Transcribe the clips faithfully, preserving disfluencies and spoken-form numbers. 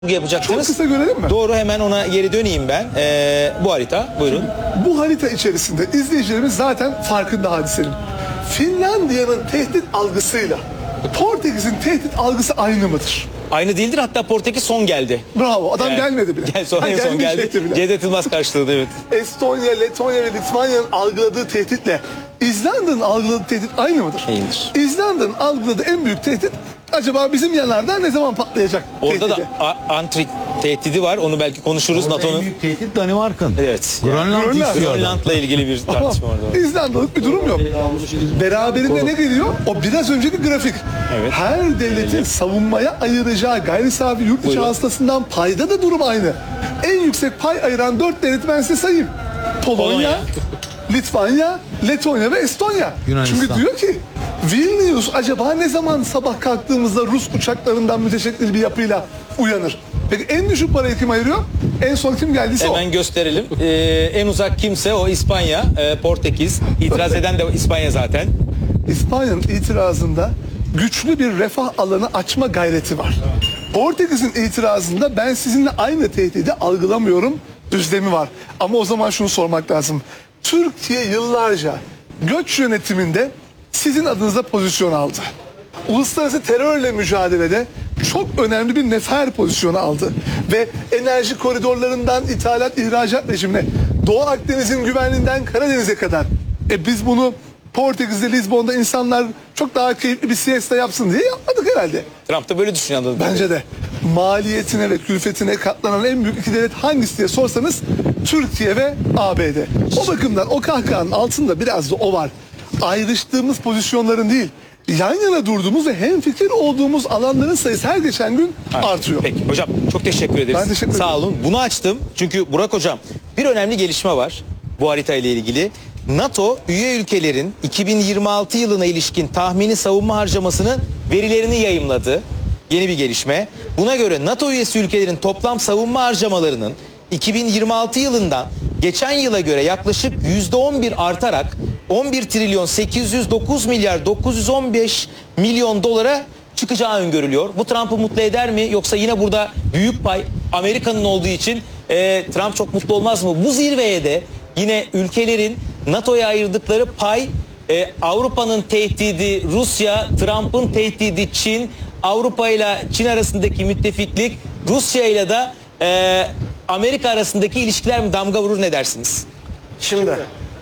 yapacaksınız. Çok kısa görelim mi? Doğru, hemen ona geri döneyim ben. Ee, bu harita, buyurun. Bu harita içerisinde izleyicilerimiz zaten farkında hadisenin. Finlandiya'nın tehdit algısıyla Portekiz'in tehdit algısı aynı mıdır? Aynı değildir, hatta Portekiz son geldi. Bravo, adam Yani, gelmedi bile. Gel, sonra Ha, en son geldi. gelmeyecekti bile. Cevdet Yılmaz karşıladı, evet. Estonya, Letonya ve Litvanya'nın algıladığı tehditle İzlanda'nın algıladığı tehdit aynı mıdır? Değildir. İzlanda'nın algıladığı en büyük tehdit acaba bizim yanlarda ne zaman patlayacak? Orada tehdidi? da a- antrik tehdidi var, onu belki konuşuruz. En NATO'nun. büyük tehdit Danimarka'nın. Evet. Grönland Grönland. istiyor adam. Grönland'la ilgili bir Ama tartışma var. Doğru. İzlandalık bir durum yok. Beraberinde ne geliyor? O biraz önceki grafik. Evet. Her devletin savunmaya ayıracağı gayri safi yurt içi Buyurun. hasılasından payda da durum aynı. En yüksek pay ayıran dört devlet ben size sayayım. Polonya, Polonya. Litvanya, Letonya ve Estonya. Yunanistan. Çünkü diyor ki Vilnius acaba ne zaman sabah kalktığımızda Rus uçaklarından müteşekkil bir yapıyla uyanır? Peki en düşük parayı kim ayırıyor? En son kim geldiyse o. Hemen gösterelim. Ee, en uzak kimse o İspanya, e, Portekiz. İtiraz eden de İspanya zaten. İspanya'nın itirazında güçlü bir refah alanı açma gayreti var. Portekiz'in itirazında ben sizinle aynı tehdidi algılamıyorum düzlemi var. Ama o zaman şunu sormak lazım. Türkiye yıllarca göç yönetiminde sizin adınıza pozisyon aldı. Uluslararası terörle mücadelede çok önemli bir nefer pozisyonu aldı. Ve enerji koridorlarından ithalat ihracat rejimine, Doğu Akdeniz'in güvenliğinden Karadeniz'e kadar. E biz bunu Portekiz'de, Lizbon'da insanlar çok daha keyifli bir siesta yapsın diye yapmadık herhalde. Trump da böyle düşünüyor anladığım Bence de maliyetine ve külfetine katlanan en büyük iki devlet hangisi diye sorsanız Türkiye ve A B D. O bakımdan o kahkahanın altında biraz da o var. Ayrıştığımız pozisyonların değil, yan yana durduğumuz ve hemfikir olduğumuz alanların sayısı her geçen gün artıyor. Peki hocam, çok teşekkür ederiz. Ben teşekkür Sağ ederim. olun. Bunu açtım çünkü Burak hocam, bir önemli gelişme var bu harita ile ilgili. NATO üye ülkelerin iki bin yirmi altı yılına ilişkin tahmini savunma harcamasının verilerini yayımladı. Yeni bir gelişme. Buna göre NATO üyesi ülkelerin toplam savunma harcamalarının iki bin yirmi altı yılından geçen yıla göre yaklaşık yüzde on bir artarak on bir trilyon sekiz yüz dokuz milyar dokuz yüz on beş milyon dolara çıkacağı öngörülüyor. Bu Trump'ı mutlu eder mi, yoksa yine burada büyük pay Amerika'nın olduğu için e, Trump çok mutlu olmaz mı? Bu zirveye de yine ülkelerin NATO'ya ayırdıkları pay, e, Avrupa'nın tehdidi Rusya, Trump'ın tehdidi Çin, Avrupa ile Çin arasındaki müttefiklik, Rusya ile de e, Amerika arasındaki ilişkiler mi damga vurur, ne dersiniz? Şimdi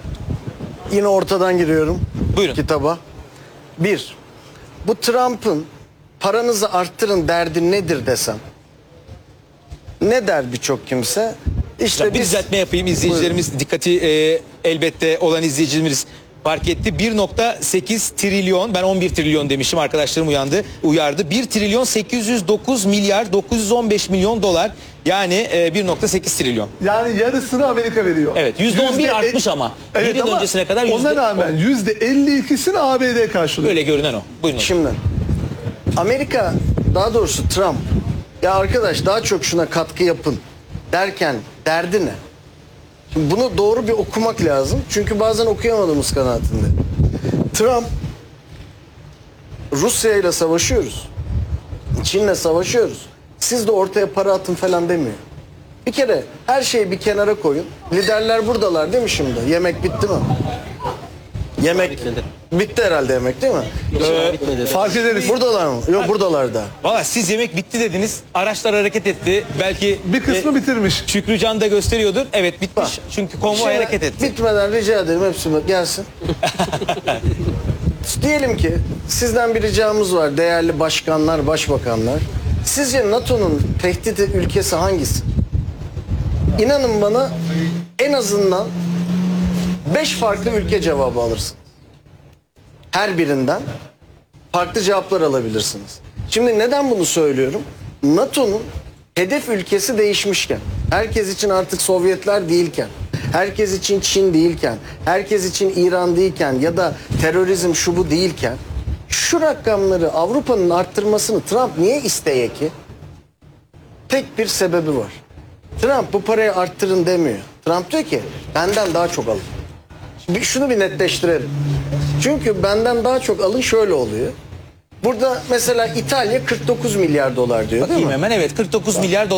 yine ortadan giriyorum. Buyurun. Kitaba. Bir, bu Trump'ın paranızı arttırın derdi nedir desem. Ne der birçok kimse? İşte Bir biz düzeltme yapayım, izleyicilerimiz dikkati e, elbette olan izleyicilerimiz fark etti. bir nokta sekiz trilyon, ben on bir trilyon demişim, arkadaşlarım uyandı, uyardı. bir trilyon sekiz yüz dokuz milyar dokuz yüz on beş milyon dolar, yani e, bir nokta sekiz trilyon. Yani yarısını Amerika veriyor. Evet, yüzde on bir artmış ama. Bir yıl ama öncesine kadar ona yüzde- rağmen yüzde elli ikisini A B D karşılıyor. Öyle görünen o. Buyurun hocam. şimdi Amerika, daha doğrusu Trump, ya arkadaş daha çok şuna katkı yapın derken derdi ne? Şimdi bunu doğru bir okumak lazım. Çünkü bazen okuyamadığımız kanaatinde. Trump, Rusya ile savaşıyoruz. Çin'le savaşıyoruz. Siz de ortaya para atın falan demiyor. Bir kere her şeyi bir kenara koyun. Liderler buradalar değil mi şimdi? Yemek bitti mi? Yemek bitti herhalde, yemek değil mi? Fark ederiz. Buradalar mı? Yok, buradalar da. Valla siz yemek bitti dediniz. Araçlar hareket etti. Belki Bir kısmı e, bitirmiş. Şükrücan da gösteriyordur. Evet, bitmiş. Bak. Çünkü konvoy Şey, hareket etti. Bitmeden rica ederim hepsi gelsin. Diyelim ki sizden bir ricamız var değerli başkanlar, başbakanlar. Sizce NATO'nun tehdit ülkesi hangisi? İnanın bana, en azından beş farklı ülke cevabı alırsınız. Her birinden farklı cevaplar alabilirsiniz. Şimdi neden bunu söylüyorum? NATO'nun hedef ülkesi değişmişken, herkes için artık Sovyetler değilken, herkes için Çin değilken, herkes için İran değilken ya da terörizm şu bu değilken, şu rakamları Avrupa'nın arttırmasını Trump niye isteye ki? Tek bir sebebi var. Trump bu parayı arttırın demiyor. Trump diyor ki benden daha çok alın. Şimdi şunu bir netleştirelim. Çünkü benden daha çok alın şöyle oluyor. Burada mesela İtalya kırk dokuz milyar dolar diyor değil Bakayım mi? hemen, evet, kırk dokuz milyar dolar